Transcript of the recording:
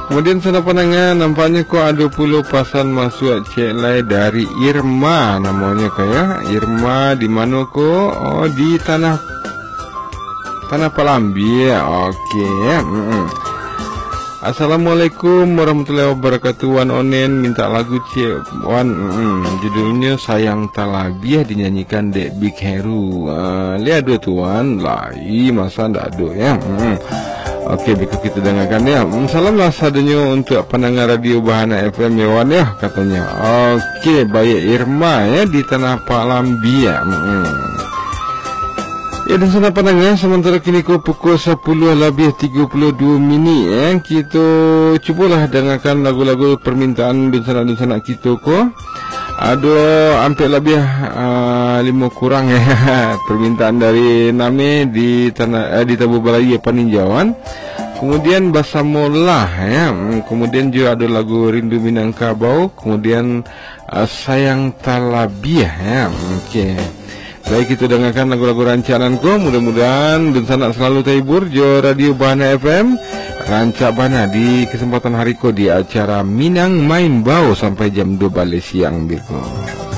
Kemudian sana pandangan nampaknya kok ada puluh pasan masuk cek lai dari Irma namanya kayak Irma di mana kok? Oh di tanah Palambi ya. Oke ya. Assalamualaikum warahmatullahi wabarakatuh. Wan Onen minta lagu cek Wan. Judulnya Sayang Talabiah dinyanyikan Dek Big Heru. Lihat dua tuan lai masa ndak ada ya. Oke, berikut kita dengarkan ya. Salam lah sadanya untuk pendengar radio Bahana FM ya Wan ya katanya. Oke, baik Irma ya di tanah Palambi ya. Ya dan sana pendengar, sementara kini pukul 10:32 ya. Kita cubalah dengarkan lagu-lagu permintaan bencana-bencana kita ko. Ada hampir lebih 5 kurang ya permintaan dari Name di tanah di Tabu Balai Paninjauan. Kemudian Basamola ya. Kemudian juga ada lagu Rindu Minangkabau. Kemudian Sayang Talabiah ya. Oke. Baik, kita dengarkan lagu-lagu rancanganku. Mudah-mudahan bencana selalu terhibur jo Radio Bahana FM. Rancak Bana di kesempatan hari ko di acara Minang Main Bau sampai jam 2 balik siang birko.